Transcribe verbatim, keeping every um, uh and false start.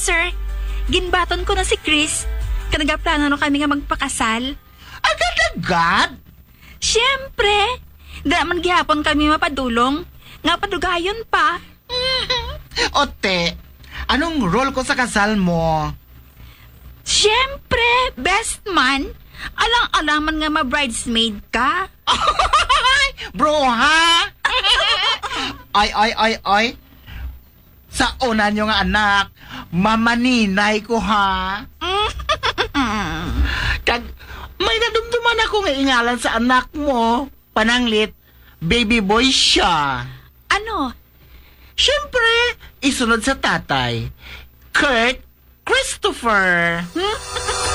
sir. Ginbaton ko na si Chris. Kanagaplano na kami nga magpakasal. Agad-agad? Siyempre. Da man gihapon kami mapadulong. Nga padugayon pa. Ote, anong role ko sa kasal mo? Siyempre, best man. Alang-alang man nga ma-bridesmaid ka. Bro, ha? Ay, ay, ay, ay. Sa una nyo nga anak, mamaninay ko, ha? Kag, may nadumduman ako nga ingalan sa anak mo. Pananglit, baby boy siya. Ano? Siyempre, isunod sa tatay. Kurt Christopher.